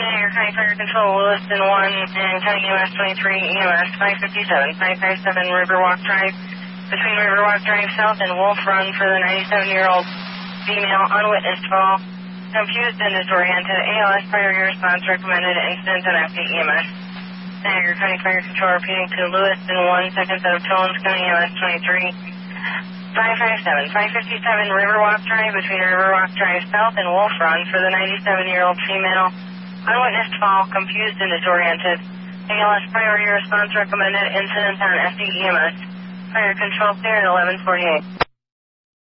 Your County Fire Control, Lewiston 1 and County EMS 23, EMS 557, 557 Riverwalk Drive, between Riverwalk Drive South and Wolf Run for the 97-year-old female unwitnessed fall, confused and disoriented. ALS priority response recommended. Incident on FD-EMS. Your County Fire Control repeating to Lewiston 1, second set of tones, County EMS 23, 557, 557 Riverwalk Drive, between Riverwalk Drive South and Wolf Run for the 97-year-old female unwitnessed fall, confused and disoriented. ALS priority response recommended. Incident on FD-EMS. Fire Control clear at 1148.